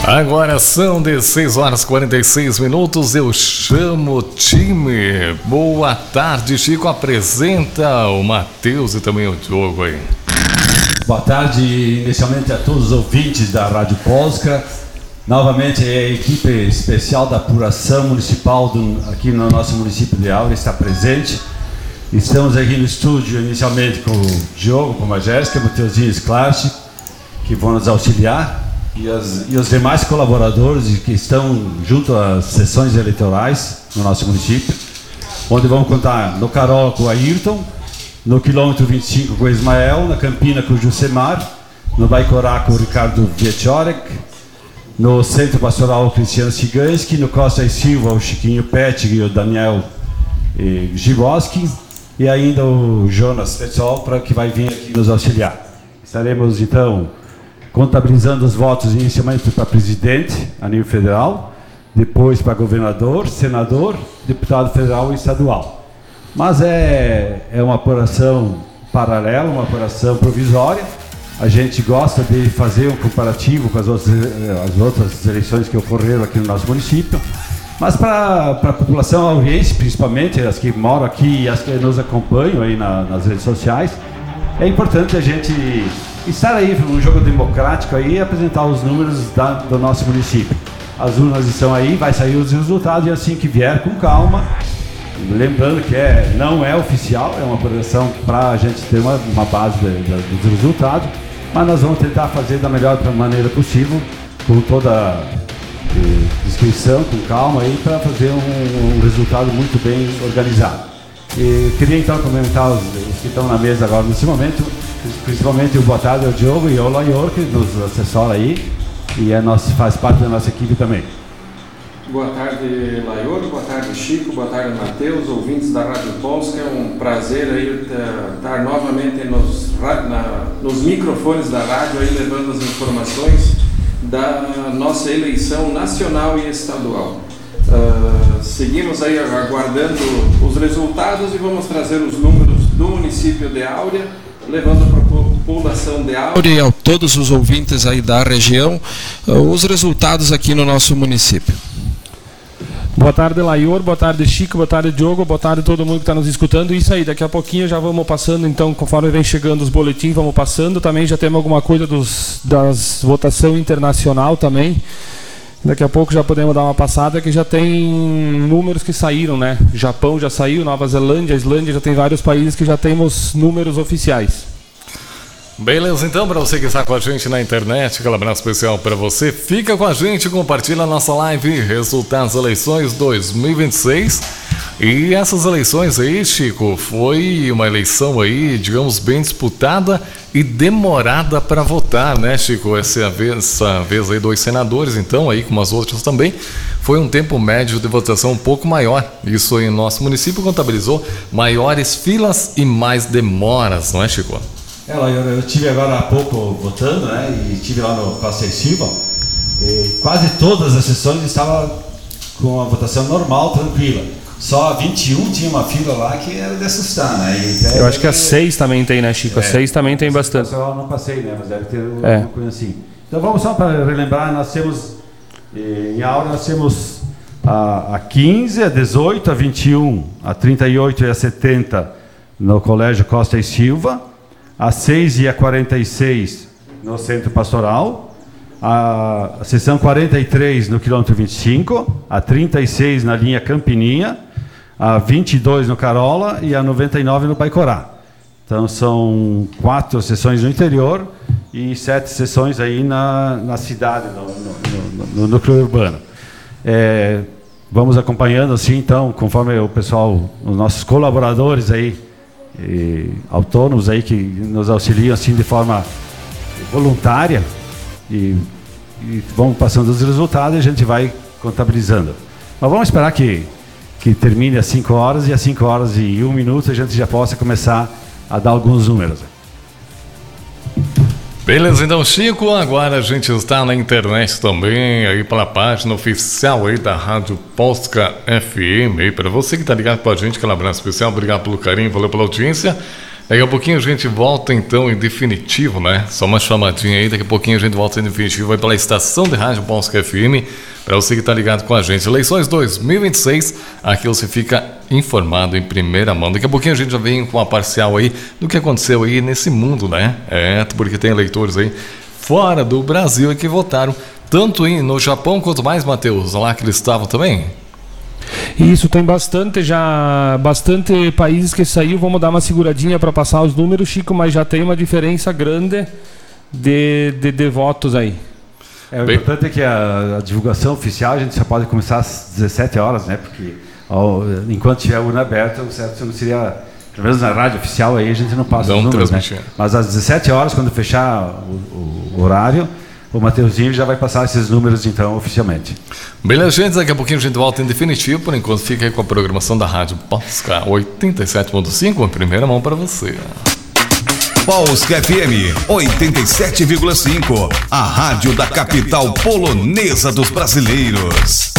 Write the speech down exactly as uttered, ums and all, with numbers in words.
Agora são dezesseis horas e quarenta e seis minutos, eu chamo o time. Boa tarde, Chico. Apresenta o Matheus e também o Diogo aí. Boa tarde inicialmente a todos os ouvintes da Rádio Polska. Novamente a equipe especial da apuração municipal do, aqui no nosso município de Áurea está presente. Estamos aqui no estúdio inicialmente com o Diogo, com a Jéssica, Matheusinho Sklarczyk, que vão nos auxiliar. E, as, e os demais colaboradores que estão junto às sessões eleitorais no nosso município, onde vamos contar no Carol com o Ayrton, no quilômetro vinte e cinco com o Ismael, na Campina com o Jusemar, no Baicorá com o Ricardo Wieczorek, no Centro Pastoral o Cristiano Ciganski, no Costa e Silva o Chiquinho Pettig e o Daniel eh, Giboski, e ainda o Jonas Petzol, para que vai vir aqui nos auxiliar. Estaremos então contabilizando os votos inicialmente para presidente a nível federal, depois para governador, senador, deputado federal e estadual. Mas é, é uma apuração paralela, uma apuração provisória. A gente gosta de fazer um comparativo com as outras, as outras eleições que ocorreram aqui no nosso município. Mas para a população aurense, principalmente as que moram aqui e as que nos acompanham aí na, nas redes sociais, é importante a gente estar aí num jogo democrático aí e apresentar os números da, do nosso município. As urnas estão aí, vai sair os resultados e assim que vier, com calma. Lembrando que é, não é oficial, é uma projeção para a gente ter uma, uma base de, de, dos resultados, mas nós vamos tentar fazer da melhor maneira possível, com toda a descrição, com calma aí, para fazer um, um resultado muito bem organizado. E queria então comentar os, os que estão na mesa agora nesse momento, principalmente o boa tarde ao Diogo e ao Laior, que nos assessora aí e é nosso, faz parte da nossa equipe também. Boa tarde, Laior, boa tarde, Chico, boa tarde, Matheus, ouvintes da Rádio Polska. É um prazer aí estar novamente nos, na, nos microfones da rádio aí levando as informações da nossa eleição nacional e estadual. Uh, seguimos aí aguardando os resultados e vamos trazer os números do município de Áurea, levando para a população de Áurea e a todos os ouvintes aí da região uh, os resultados aqui no nosso município. Boa tarde, Laior, boa tarde, Chico, boa tarde, Diogo, boa tarde a todo mundo que está nos escutando. Isso aí, daqui a pouquinho já vamos passando, então, conforme vem chegando os boletins, vamos passando. Também já temos alguma coisa dos, das votação internacional também. Daqui a pouco já podemos dar uma passada, que já tem números que saíram, né? Japão já saiu, Nova Zelândia, Islândia, já tem vários países que já temos números oficiais. Beleza, então, para você que está com a gente na internet, aquele abraço especial para você. Fica com a gente, compartilha a nossa live, resultados das eleições dois mil e vinte e seis. E essas eleições aí, Chico, foi uma eleição aí, digamos, bem disputada e demorada para votar, né, Chico? Essa vez, essa vez aí, dois senadores, então, aí como as outras também, foi um tempo médio de votação um pouco maior. Isso aí, nosso município contabilizou maiores filas e mais demoras, não é, Chico? É, eu estive agora há pouco votando, né, e estive lá no Costa e Silva, e quase todas as sessões estavam com a votação normal, tranquila. Só a vinte e um tinha uma fila lá que era de assustar, né? E eu acho que a seis também tem, né, Chico? A seis também tem bastante. Eu não passei, né, mas deve ter alguma é. coisa assim. Então vamos só para relembrar, nós temos, em Áurea, nós temos a, a quinze, a dezoito, a vinte e um, a trinta e oito e a setenta no Colégio Costa e Silva, a seis e a quarenta e seis no Centro Pastoral, a, a seção quarenta e três no quilômetro vinte e cinco, a trinta e seis na linha Campininha, a vinte e dois no Carola e a noventa e nove no Baicorá. Então são quatro sessões no interior e sete sessões aí na, na cidade, no, no, no, no núcleo urbano. É, vamos acompanhando assim, então, conforme o pessoal, os nossos colaboradores aí, E, autônomos aí que nos auxiliam assim de forma voluntária e, e vamos passando os resultados e a gente vai contabilizando. Mas vamos esperar que, que termine às cinco horas e às cinco horas e um minuto a gente já possa começar a dar alguns números. Beleza, então, Chico, agora a gente está na internet também, aí pela página oficial aí da Rádio Polska F M, aí para você que está ligado com a gente, aquele abraço especial, obrigado pelo carinho, valeu pela audiência. Daqui a pouquinho a gente volta então em definitivo, né? Só uma chamadinha aí, daqui a pouquinho a gente volta em definitivo aí pela estação de rádio Polska F M, para você que tá ligado com a gente. Eleições dois mil e vinte e seis, aqui você fica informado em primeira mão. Daqui a pouquinho a gente já vem com a parcial aí do que aconteceu aí nesse mundo, né? É, porque tem eleitores aí fora do Brasil que votaram tanto aí no Japão quanto mais, Matheus, lá que eles estavam também. Isso, tem bastante já, bastante países que saiu, vamos dar uma seguradinha para passar os números, Chico, mas já tem uma diferença grande de, de, de votos aí. É, o importante é que a, a divulgação oficial a gente só pode começar às dezessete horas, né? Porque ao, enquanto tiver a urna aberta, o certo não seria, pelo menos na rádio oficial aí a gente não passa os números, né? Mas às dezessete horas, quando fechar o, o, o horário, o Mateuzinho já vai passar esses números, então, oficialmente. Beleza, gente. Daqui a pouquinho a gente volta em definitivo. Por enquanto, fica aí com a programação da Rádio Polska oitenta e sete ponto cinco, em primeira mão para você. Polska F M oitenta e sete vírgula cinco, a rádio da capital polonesa dos brasileiros.